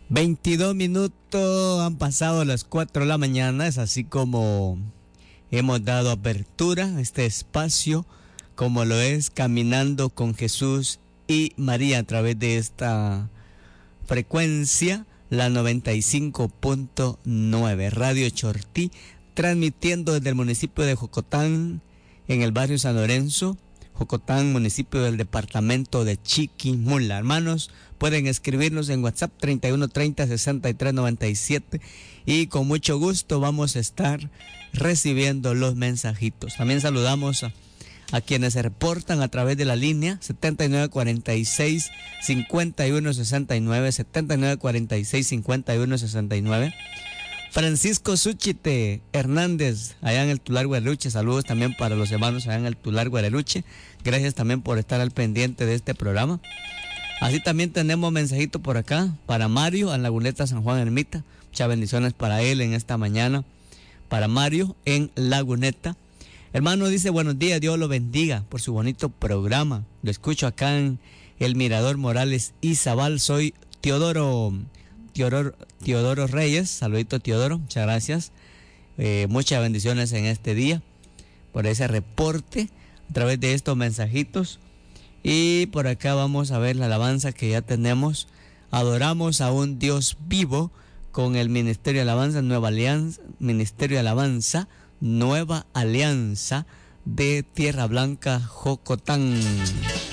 22 minutos han pasado las 4 de la mañana, es así como hemos dado apertura a este espacio, como lo es Caminando con Jesús y María a través de esta frecuencia, la 95.9, Radio Chortí, transmitiendo desde el municipio de Jocotán, en el barrio San Lorenzo, Jocotán, municipio del departamento de Chiquimula. Hermanos, pueden escribirnos en WhatsApp 3130-6397 y con mucho gusto vamos a estar recibiendo los mensajitos. También saludamos a quienes se reportan a través de la línea 7946-5169, 7946-5169. Francisco Suchite Hernández, allá en el Tular Guareluche. Saludos también para los hermanos allá en el Tular Guareluche. Gracias también por estar al pendiente de este programa. Así también tenemos mensajito por acá para Mario en Laguneta San Juan Ermita. Muchas bendiciones para él en esta mañana. Para Mario en Laguneta. Hermano dice, buenos días, Dios lo bendiga por su bonito programa. Lo escucho acá en el Mirador Morales Izabal. Soy Teodoro Reyes. Saludito, Teodoro, muchas gracias. Muchas bendiciones en este día por ese reporte a través de estos mensajitos. Y por acá vamos a ver la alabanza que ya tenemos. Adoramos a un Dios vivo con el Ministerio de Alabanza Nueva Alianza, Ministerio de Alabanza Nueva Alianza de Tierra Blanca, Jocotán.